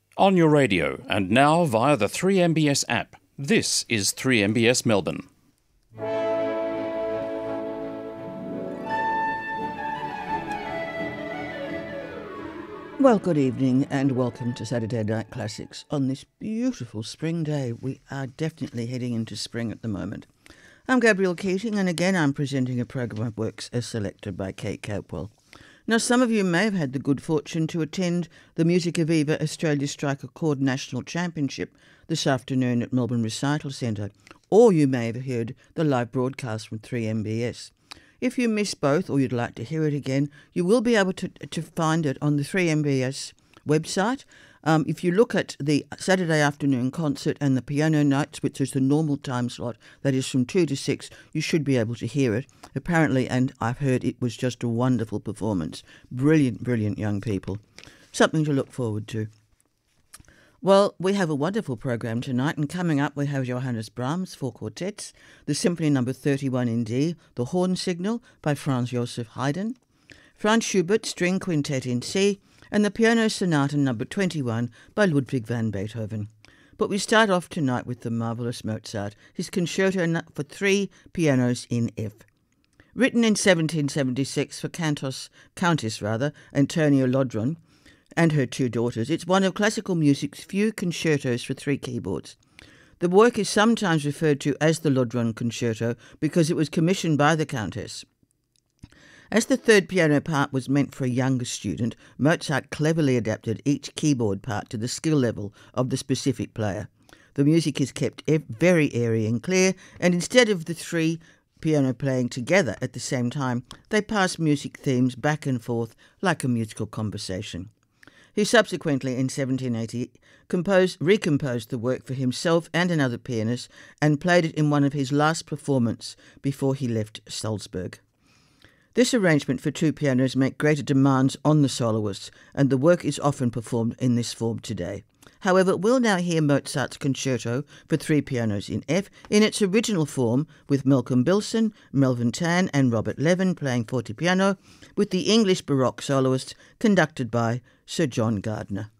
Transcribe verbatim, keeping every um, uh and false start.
On your radio and now via the three M B S app. This is three M B S Melbourne. Well, good evening and welcome to Saturday Night Classics. On this beautiful spring day, we are definitely heading into spring at the moment. I'm Gabrielle Keating, and again I'm presenting a program of works as selected by Kate Capewell. Now, some of you may have had the good fortune to attend the Musica Viva Australia Striker Chord National Championship this afternoon at Melbourne Recital Centre, or you may have heard the live broadcast from three M B S. If you missed both or you'd like to hear it again, you will be able to, to find it on the three M B S website. Um, if you look at the Saturday afternoon concert and the piano nights, which is the normal time slot, that is from two to six, you should be able to hear it. Apparently, and I've heard it was just a wonderful performance. Brilliant, brilliant young people. Something to look forward to. Well, we have a wonderful program tonight, and coming up we have Johannes Brahms, four quartets, the Symphony Number thirty-one in D, the Horn Signal by Franz Joseph Haydn, Franz Schubert, String Quintet in C, and the Piano Sonata Number twenty-one by Ludwig van Beethoven. But we start off tonight with the marvellous Mozart, his Concerto for three pianos in F. Written in seventeen seventy-six for Cantos, Countess rather, Antonia Lodron, and her two daughters, it's one of classical music's few concertos for three keyboards. The work is sometimes referred to as the Lodron Concerto because it was commissioned by the Countess. As the third piano part was meant for a younger student, Mozart cleverly adapted each keyboard part to the skill level of the specific player. The music is kept very airy and clear, and instead of the three piano playing together at the same time, they pass music themes back and forth like a musical conversation. He subsequently, in seventeen eighty, composed, recomposed the work for himself and another pianist and played it in one of his last performances before he left Salzburg. This arrangement for two pianos makes greater demands on the soloists, and the work is often performed in this form today. However, we'll now hear Mozart's concerto for three pianos in F in its original form with Malcolm Bilson, Melvin Tan and Robert Levin playing fortepiano, with the English Baroque soloists conducted by Sir John Gardner.